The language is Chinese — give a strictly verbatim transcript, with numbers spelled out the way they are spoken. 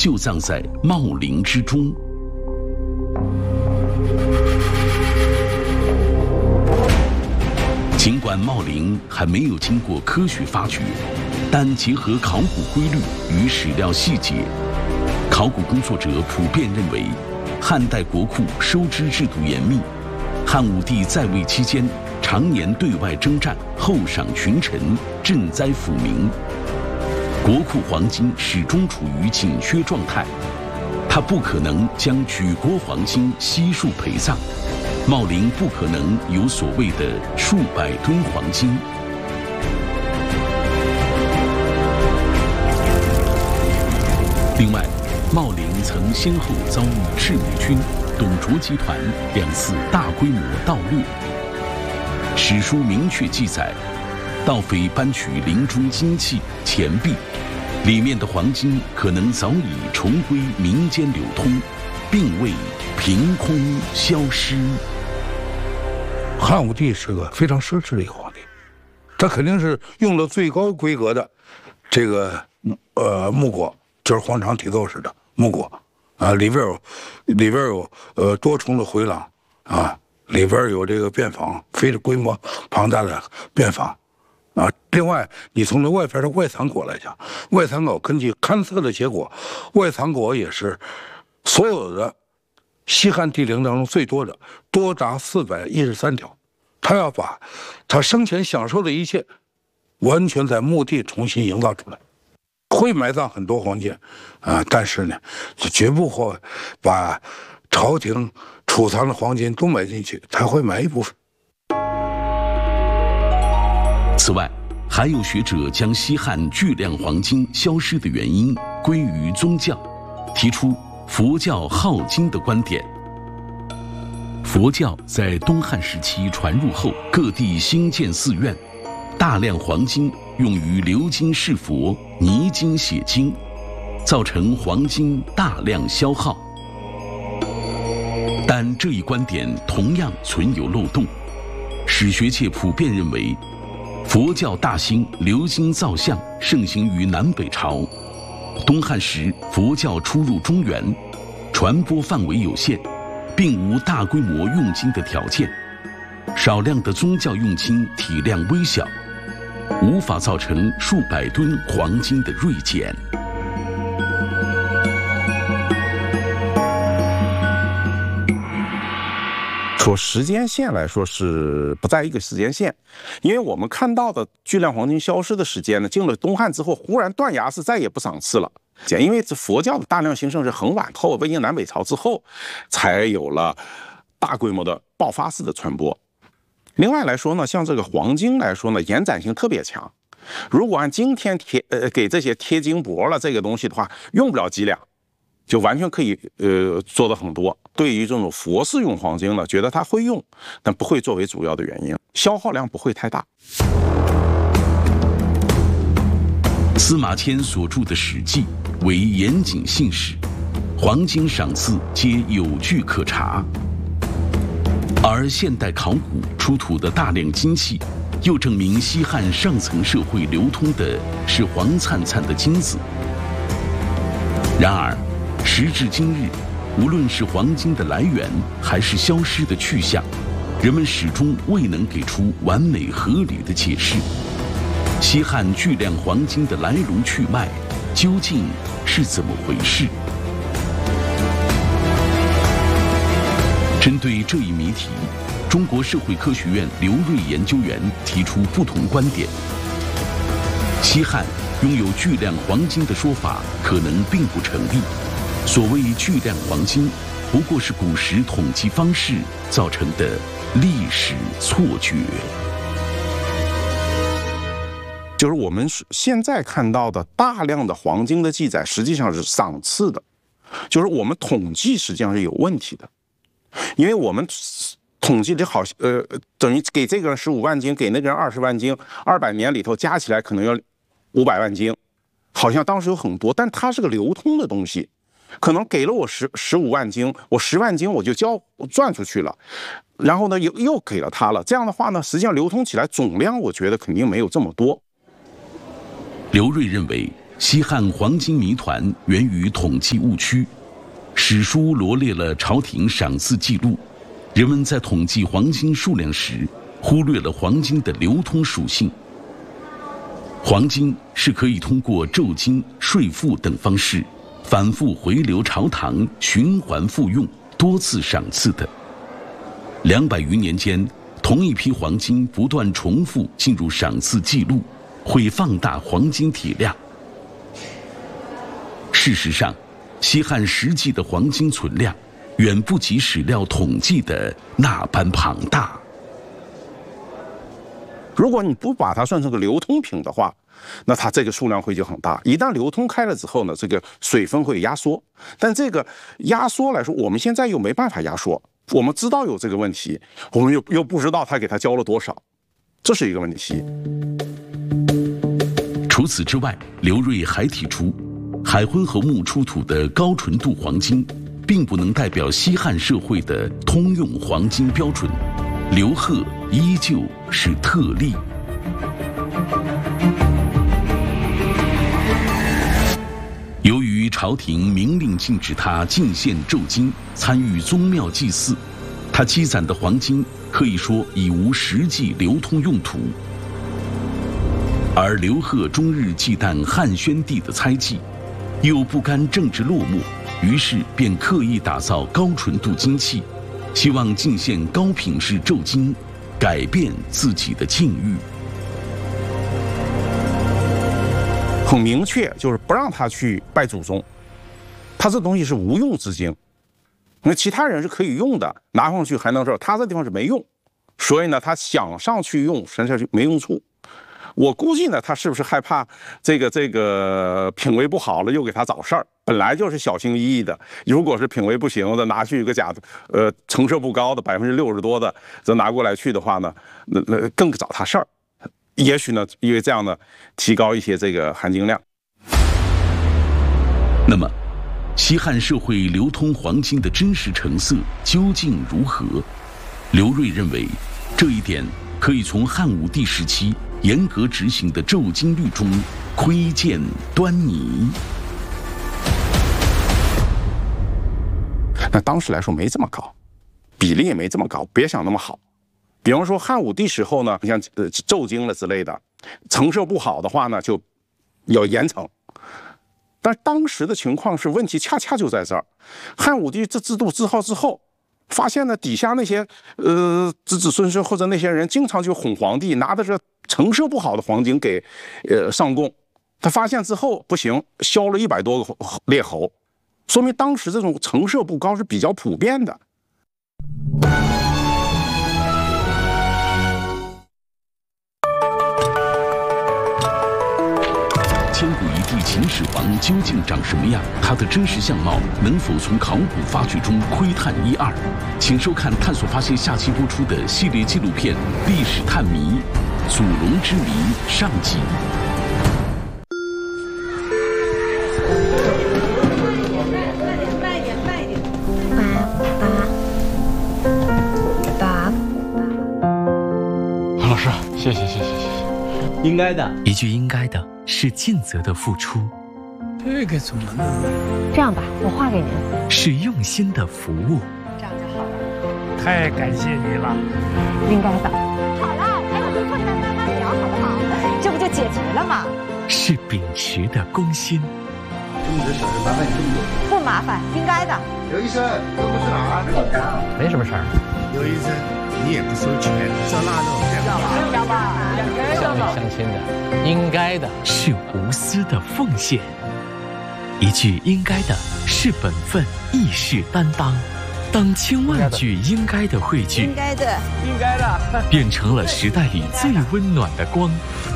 就葬在茂陵之中。尽管茂陵还没有经过科学发掘，但结合考古规律与史料细节，考古工作者普遍认为，汉代国库收支制度严密，汉武帝在位期间常年对外征战，厚赏群臣，赈灾抚民，国库黄金始终处于紧缺状态，他不可能将举国黄金悉数陪葬。茂陵不可能有所谓的数百吨黄金。另外，茂陵曾先后遭遇赤眉军、董卓集团两次大规模盗掠。史书明确记载，盗匪搬取陵中金器、钱币，里面的黄金可能早已重归民间流通，并未凭空消失。 汉武帝是个非常奢侈的一个皇帝，他肯定是用了最高规格的这个呃木椁，就是皇长体奏式的木椁啊，里边有里边有呃多重的回廊啊，里边有这个便房，非常规模庞大的便房啊。另外，你从那外边的外藏椁来讲，外藏椁根据勘测的结果，外藏椁也是所有的西汉帝陵当中最多的，多达四百一十三条。他要把他生前享受的一切，完全在墓地重新营造出来。会埋葬很多黄金，啊、呃，但是呢，绝不会把朝廷储藏的黄金都埋进去，他会埋一部分。 此外，还有学者将西汉巨量黄金消失的原因归于宗教，提出佛教好金的观点。佛教在东汉时期传入后，各地兴建寺院，大量黄金用于鎏金饰佛、泥金写经，造成黄金大量消耗。但这一观点同样存有漏洞。史学界普遍认为，佛教大兴，鎏金造像盛行于南北朝。东汉时，佛教出入中原，传播范围有限，并无大规模用金的条件，少量的宗教用金体量微小，无法造成数百吨黄金的锐减。 说时间线来说是不在一个时间线，因为我们看到的巨量黄金消失的时间呢，进了东汉之后忽然断崖式再也不赏赐了。因为这佛教的大量兴盛是很晚后，魏晋南北朝之后才有了大规模的爆发式的传播。另外来说呢，像这个黄金来说呢，延展性特别强。如果按今天贴呃给这些贴金箔了这个东西的话，用不了几两，就完全可以呃做的很多。对于这种佛寺用黄金呢，觉得它会用，但不会作为主要的原因，消耗量不会太大。 司马迁所著的《史记》为严谨信史，黄金赏赐皆有据可查。而现代考古出土的大量金器，又证明西汉上层社会流通的是黄灿灿的金子。然而，时至今日，无论是黄金的来源，还是消失的去向，人们始终未能给出完美合理的解释。西汉巨量黄金的来龙去脉究竟是怎么回事？针对这一谜题，中国社会科学院刘瑞研究员提出不同观点。西汉拥有巨量黄金的说法可能并不成立，所谓巨量黄金，不过是古时统计方式造成的历史错觉。 就是我们现在看到的大量的黄金的记载，实际上是赏赐的，就是我们统计实际上是有问题的，因为我们统计的好，呃，等于给这个人十五万斤，给那个人二十万斤，二百年里头加起来可能要五百万斤，好像当时有很多，但它是个流通的东西，可能给了我十十五万斤，我十万斤我就交我赚出去了，然后呢又又给了他了，这样的话呢，实际上流通起来总量我觉得肯定没有这么多。 刘瑞认为， 西汉黄金谜团源于统计误区，史书罗列了朝廷赏赐记录，人们在统计黄金数量时，忽略了黄金的流通属性。黄金是可以通过胄金、税赋等方式，反复回流朝堂，循环复用，多次赏赐的。两百余年间，同一批黄金不断重复进入赏赐记录，会放大黄金体量。事实上，西汉实际的黄金存量远不及史料统计的那般庞大。 如果你不把它算成个流通品的话，那它这个数量会就很大。一旦流通开了之后呢，这个水分会压缩。但这个压缩来说，我们现在又没办法压缩。我们知道有这个问题，我们又又不知道他给他交了多少，这是一个问题。 除此之外，刘瑞还提出，海昏侯墓出土的高纯度黄金，并不能代表西汉社会的通用黄金标准，刘贺依旧是特例。由于朝廷明令禁止他进献胄金，参与宗庙祭祀，他积攒的黄金可以说已无实际流通用途。而刘贺终日忌惮汉宣帝的猜忌，又不甘政治落寞，于是便刻意打造高纯度金器，希望进献高品质胄金，改变自己的境遇。 很明确，就是不让他去拜祖宗，他这东西是无用之金，那其他人是可以用的，拿上去还能这，他这地方是没用，所以呢，他想上去用，实际上没用处。我估计呢，他是不是害怕这个这个品位不好了，又给他找事儿？本来就是小心翼翼的，如果是品位不行的，拿去一个假的，呃，成色不高的百分之六十多的，这拿过来去的话呢，那那更找他事儿。也许呢，因为这样呢，提高一些这个含金量。 那么，西汉社会流通黄金的真实成色究竟如何？刘瑞认为，这一点可以从汉武帝时期严格执行的胄金律中窥见端倪。 那当时来说没这么高，比例也没这么高，别想那么好。比方说汉武帝时候呢，你像呃胄金了之类的，成色不好的话呢，就要严惩。但当时的情况是，问题恰恰就在这儿。汉武帝这制度制号之后，发现呢底下那些呃子子孙孙或者那些人，经常就哄皇帝，拿的这成色不好的黄金给呃上供。他发现之后不行，削了一百多个列侯，说明当时这种成色不高是比较普遍的。 千古一帝秦始皇究竟长什么样？他的真实相貌能否从考古发掘中窥探一二？请收看《探索发现》下期播出的系列纪录片《历史探谜：祖龙之谜》上集。 慢一点，慢一点。 爸爸， 老师，谢谢谢谢谢谢。 应该的， 一句应该的是尽责的付出， 这个怎么弄？ 这样吧，我画给您。 是用心的服务。 这样就好了。 太感谢你了。 应该的。 好了，还有个困难慢慢聊，好不好？这不就解决了吗？ 是秉持的公心。 这么点小事麻烦你这么多。 不麻烦，应该的。 刘医生，这不是哪儿？ 没什么事儿。 刘医生，你也不收钱，照那种要吧？要吧？ 乡里乡亲的，应该的。 是无私的奉献。一句应该的是本分，亦是担当。当千万句应该的汇聚， 应该的， 应该的， 变成了时代里最温暖的光。